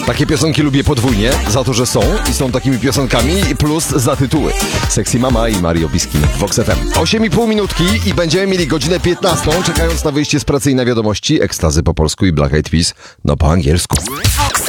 Takie piosenki lubię podwójnie, za to, że są i są takimi piosenkami, plus za tytuły. Sexy Mama i Mario Biskin w Vox FM. 8,5 minutki i będziemy mieli godzinę 15, czekając na wyjście z pracy i na wiadomości. Ekstazy po polsku i Black Eyed Peas, no po angielsku.